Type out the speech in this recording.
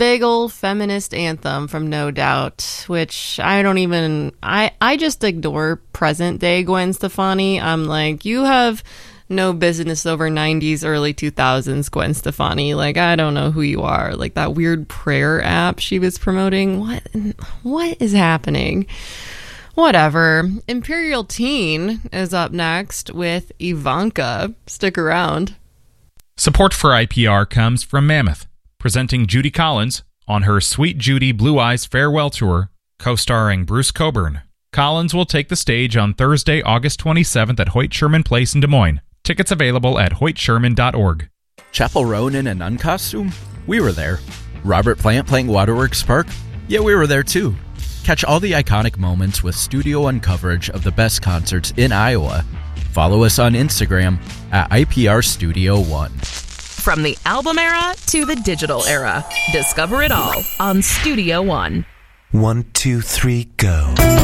big old feminist anthem from No Doubt, which I just ignore present day Gwen Stefani. I'm like, you have no business over 90s, early 2000s Gwen Stefani. Like, I don't know who you are. Like that weird prayer app she was promoting. What is happening? Whatever. Imperial Teen is up next with Ivanka. Stick around. Support for IPR comes from Mammoth, presenting Judy Collins on her Sweet Judy Blue Eyes Farewell Tour, co-starring Bruce Cockburn. Collins will take the stage on Thursday, August 27th at Hoyt Sherman Place in Des Moines. Tickets available at hoytsherman.org. Chapel Roan in a nun costume? We were there. Robert Plant playing Waterworks Park? Yeah, we were there too. Catch all the iconic moments with Studio One coverage of the best concerts in Iowa. Follow us on Instagram at IPR Studio One. From the album era to the digital era, discover it all on Studio One. 1, 2, 3, go.